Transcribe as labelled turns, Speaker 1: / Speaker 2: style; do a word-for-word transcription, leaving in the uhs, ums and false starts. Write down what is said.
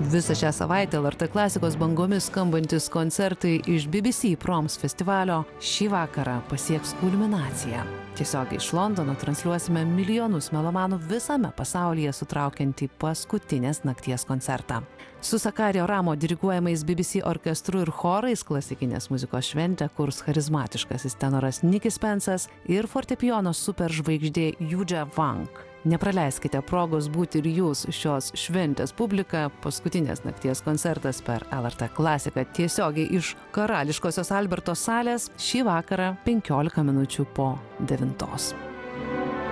Speaker 1: Visą šią savaitę L R T klasikos bangomis skambantis koncertai iš B B C Proms festivalio šį vakarą pasieks kulminaciją. Tiesiogiai iš Londono transliuosime milijonus melomanų visame pasaulyje sutraukiantį paskutinės nakties koncertą. Su Sakario Ramo diriguojamais B B C orkestru ir chorais klasikinės muzikos šventę kurs charizmatiškasis tenoras Nicky Spencas ir fortepijono superžvaigždė Yuja Wang. Nepraleiskite progos būti ir jūs šios šventės publika. Paskutinės nakties koncertas per L R T klasiką tiesiogiai iš karališkosios Alberto salės šį vakarą penkiolika minučių po devintos.